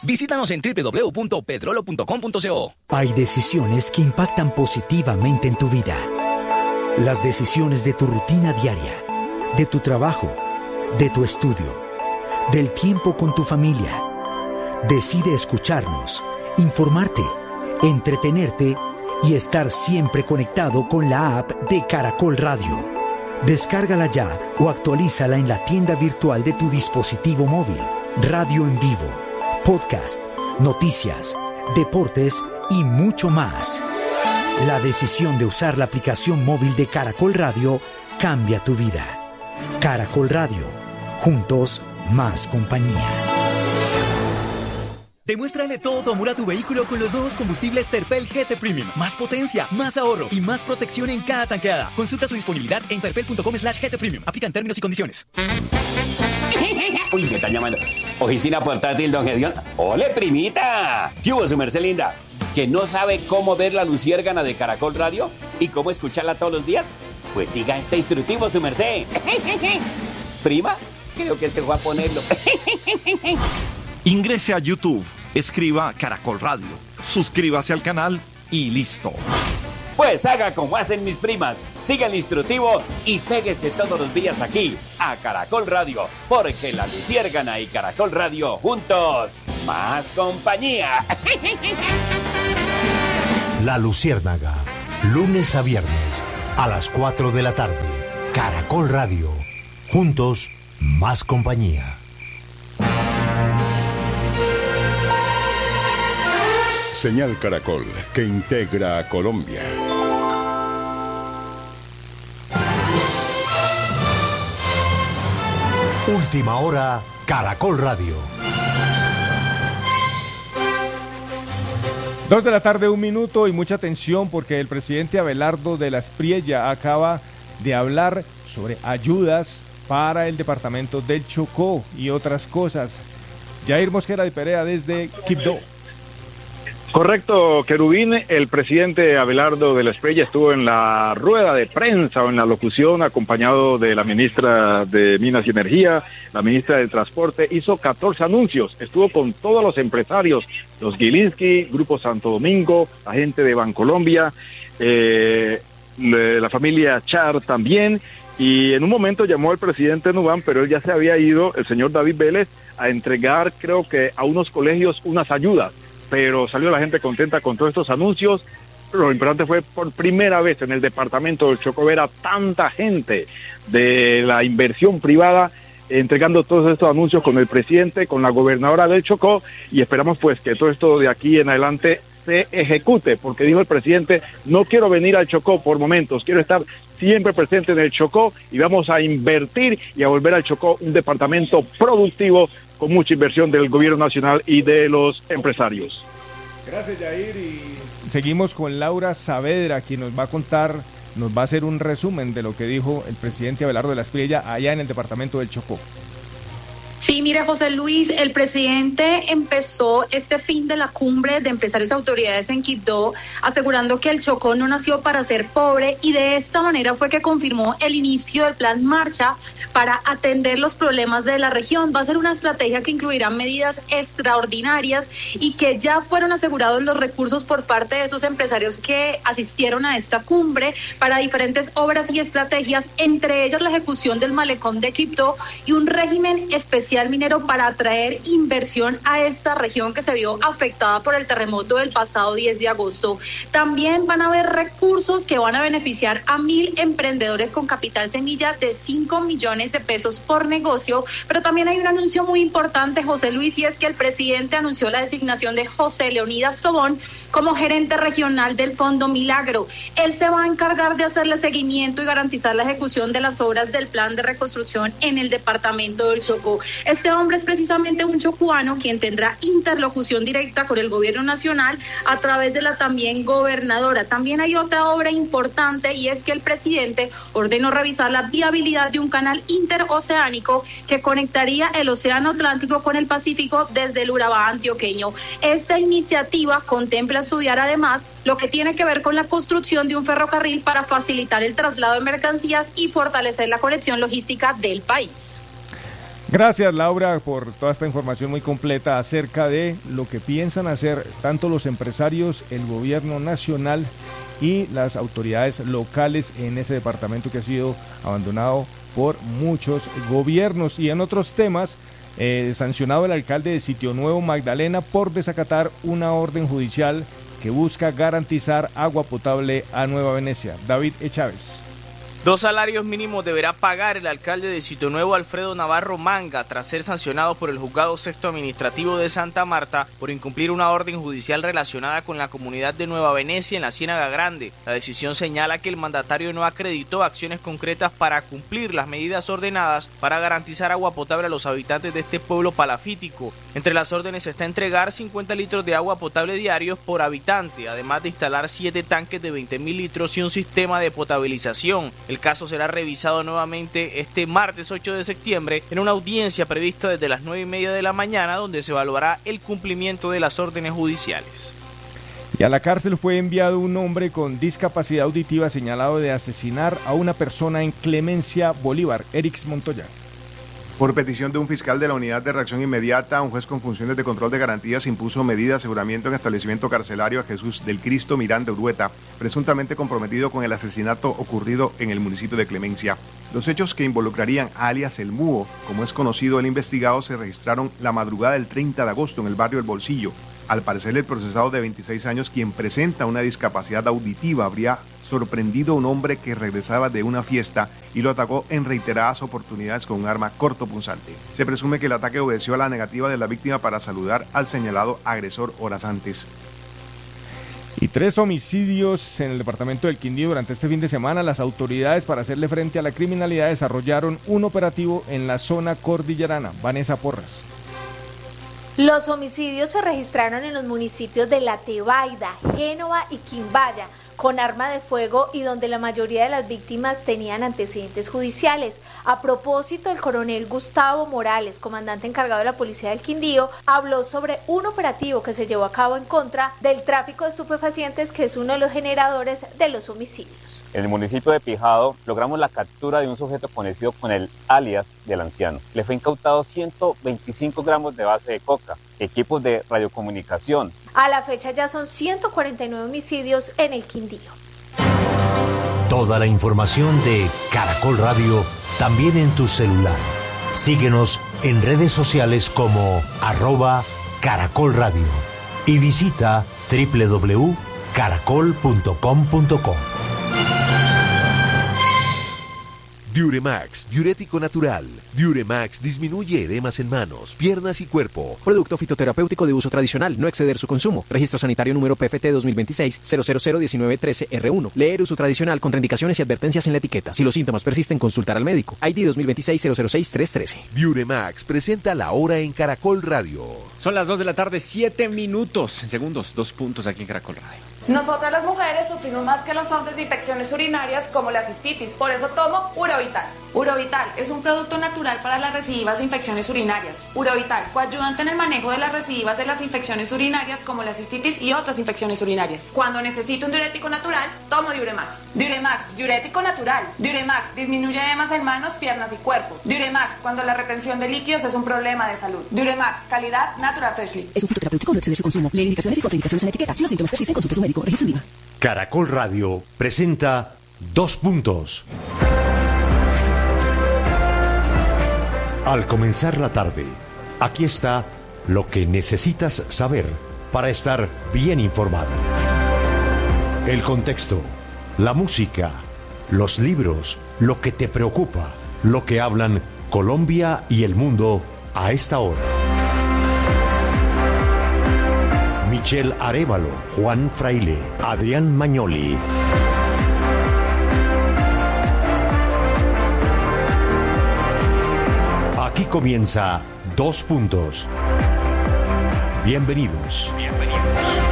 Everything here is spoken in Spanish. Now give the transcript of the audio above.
Visítanos en www.petrolo.com.co. Hay decisiones que impactan positivamente en tu vida. Las decisiones de tu rutina diaria, de tu trabajo, de tu estudio, del tiempo con tu familia. Decide escucharnos, informarte, entretenerte y estar siempre conectado con la app de Caracol Radio. Descárgala ya o actualízala en la tienda virtual de tu dispositivo móvil. Radio en vivo, podcast, noticias, deportes y mucho más. La decisión de usar la aplicación móvil de Caracol Radio cambia tu vida. Caracol Radio, juntos más compañía. Demuéstrale todo tu amor a tu vehículo con los nuevos combustibles Terpel GT Premium. Más potencia, más ahorro y más protección en cada tanqueada. Consulta su disponibilidad en terpel.com/GT Premium. Aplican términos y condiciones. Uy, me están llamando. Oficina portátil, don Gedeón. ¡Ole, primita! ¿Qué hubo, su merced linda? ¿Que no sabe cómo ver la luciérgana de Caracol Radio y cómo escucharla todos los días? Pues siga este instructivo, su merced. ¿Prima? Creo que se fue a ponerlo. Ingrese a YouTube, escriba Caracol Radio, suscríbase al canal y listo. Pues haga como hacen mis primas, siga el instructivo y péguese todos los días aquí, a Caracol Radio, porque la luciérgana y Caracol Radio juntos, más compañía. La Luciérnaga, lunes a viernes, a las 4 de la tarde, Caracol Radio, juntos, más compañía. Señal Caracol, que integra a Colombia. Última hora, Caracol Radio. 2 de la tarde, 1 minuto, y mucha atención porque el presidente Abelardo de la Espriella acaba de hablar sobre ayudas para el departamento del Chocó y otras cosas. Jair Mosquera de Perea desde Quibdó. Correcto, Querubín. El presidente Abelardo de la Espriella estuvo en la rueda de prensa o en la locución acompañado de la ministra de Minas y Energía, la ministra de Transporte. Hizo 14 anuncios, estuvo con todos los empresarios, los Gilinski, Grupo Santo Domingo, la gente de Bancolombia, la familia Char también. Y en un momento llamó al presidente Nuban, pero él ya se había ido, el señor David Vélez, a entregar, creo que a unos colegios unas ayudas. Pero salió la gente contenta con todos estos anuncios. Lo importante fue por primera vez en el departamento del Chocó ver a tanta gente de la inversión privada entregando todos estos anuncios con el presidente, con la gobernadora del Chocó, y esperamos pues que todo esto de aquí en adelante se ejecute, porque dijo el presidente, no quiero venir al Chocó por momentos, quiero estar siempre presente en el Chocó y vamos a invertir y a volver al Chocó un departamento productivo con mucha inversión del gobierno nacional y de los empresarios. Gracias, Jair, y seguimos con Laura Saavedra, quien nos va a contar, nos va a hacer un resumen de lo que dijo el presidente Abelardo de la Espriella allá en el departamento del Chocó. Sí, mire, José Luis, el presidente empezó este fin de la cumbre de empresarios y autoridades en Quibdó asegurando que el Chocó no nació para ser pobre, y de esta manera fue que confirmó el inicio del plan Marcha para atender los problemas de la región. Va a ser una estrategia que incluirá medidas extraordinarias y que ya fueron asegurados los recursos por parte de esos empresarios que asistieron a esta cumbre para diferentes obras y estrategias, entre ellas la ejecución del malecón de Quibdó y un régimen especial minero para atraer inversión a esta región que se vio afectada por el terremoto del pasado 10 de agosto. También van a haber recursos que van a beneficiar a 1,000 emprendedores con capital semilla de 5 millones de pesos por negocio, pero también hay un anuncio muy importante, José Luis, y es que el presidente anunció la designación de José Leonidas Tobón como gerente regional del Fondo Milagro. Él se va a encargar de hacerle seguimiento y garantizar la ejecución de las obras del plan de reconstrucción en el departamento del Chocó. Este hombre es precisamente un chocuano quien tendrá interlocución directa con el gobierno nacional a través de la también gobernadora. También hay otra obra importante, y es que el presidente ordenó revisar la viabilidad de un canal interoceánico que conectaría el Océano Atlántico con el Pacífico desde el Urabá antioqueño. Esta iniciativa contempla estudiar además lo que tiene que ver con la construcción de un ferrocarril para facilitar el traslado de mercancías y fortalecer la conexión logística del país. Gracias, Laura, por toda esta información muy completa acerca de lo que piensan hacer tanto los empresarios, el gobierno nacional y las autoridades locales en ese departamento que ha sido abandonado por muchos gobiernos. Y en otros temas, sancionado el alcalde de Sitio Nuevo, Magdalena, por desacatar una orden judicial que busca garantizar agua potable a Nueva Venecia. David Chávez. 2 salarios mínimos deberá pagar el alcalde de Sitio Nuevo, Alfredo Navarro Manga, tras ser sancionado por el Juzgado Sexto Administrativo de Santa Marta por incumplir una orden judicial relacionada con la comunidad de Nueva Venecia en la Ciénaga Grande. La decisión señala que el mandatario no acreditó acciones concretas para cumplir las medidas ordenadas para garantizar agua potable a los habitantes de este pueblo palafítico. Entre las órdenes está entregar 50 litros de agua potable diarios por habitante, además de instalar 7 tanques de 20.000 litros y un sistema de potabilización. El caso será revisado nuevamente este martes 8 de septiembre en una audiencia prevista desde las 9:30 de la mañana, donde se evaluará el cumplimiento de las órdenes judiciales. Y a la cárcel fue enviado un hombre con discapacidad auditiva señalado de asesinar a una persona en Clemencia, Bolívar. Erix Montoya. Por petición de un fiscal de la Unidad de Reacción Inmediata, un juez con funciones de control de garantías impuso medida de aseguramiento en establecimiento carcelario a Jesús del Cristo Miranda Urueta, presuntamente comprometido con el asesinato ocurrido en el municipio de Clemencia. Los hechos que involucrarían a alias El Múo, como es conocido el investigado, se registraron la madrugada del 30 de agosto en el barrio El Bolsillo. Al parecer, el procesado de 26 años, quien presenta una discapacidad auditiva, habría sorprendido a un hombre que regresaba de una fiesta y lo atacó en reiteradas oportunidades con un arma cortopunzante. Se presume que el ataque obedeció a la negativa de la víctima para saludar al señalado agresor horas antes. Y 3 homicidios en el departamento del Quindío durante este fin de semana. Las autoridades, para hacerle frente a la criminalidad, desarrollaron un operativo en la zona cordillerana. Vanessa Porras. Los homicidios se registraron en los municipios de La Tebaida, Génova y Quimbaya, con arma de fuego y donde la mayoría de las víctimas tenían antecedentes judiciales. A propósito, el coronel Gustavo Morales, comandante encargado de la Policía del Quindío, habló sobre un operativo que se llevó a cabo en contra del tráfico de estupefacientes, que es uno de los generadores de los homicidios. En el municipio de Pijado logramos la captura de un sujeto conocido con el alias del anciano. Le fue incautado 125 gramos de base de coca, equipos de radiocomunicación. A la fecha ya son 149 homicidios en el Quindío. Toda la información de Caracol Radio también en tu celular. Síguenos en redes sociales como @Caracol Radio y visita www.caracol.com.co. Diuremax, diurético natural. Diuremax disminuye edemas en manos, piernas y cuerpo. Producto fitoterapéutico de uso tradicional, no exceder su consumo. Registro sanitario número PFT 2026-0001913R1. Leer uso tradicional, contraindicaciones y advertencias en la etiqueta. Si los síntomas persisten, consultar al médico. ID 2026-006-313. Diuremax presenta la hora en Caracol Radio. Son las 2 de la tarde, 7 minutos. En segundos, 2 puntos aquí en Caracol Radio. Nosotras las mujeres sufrimos más que los hombres de infecciones urinarias como la cistitis, por eso tomo Urovital. Urovital es un producto natural para las recidivas de infecciones urinarias. Urovital, coayudante en el manejo de las recidivas de las infecciones urinarias como la cistitis y otras infecciones urinarias. Cuando necesito un diurético natural, tomo Diuremax. Diuremax, diurético natural. Diuremax disminuye edemas en manos, piernas y cuerpo. Diuremax, cuando la retención de líquidos es un problema de salud. Diuremax, calidad Natural Freshly. Es un fitoterapéutico, no exceder su consumo. Lee indicaciones y contraindicaciones en la etiqueta. Si los síntomas persisten, consulte a su médico. Registro IVA. Caracol Radio presenta 2 puntos. Al comenzar la tarde, aquí está lo que necesitas saber para estar bien informado. El contexto, la música, los libros, lo que te preocupa, lo que hablan Colombia y el mundo a esta hora. Michelle Arévalo, Juan Fraile, Adrián Magnoli. Aquí comienza 2 puntos. Bienvenidos. Bienvenidos.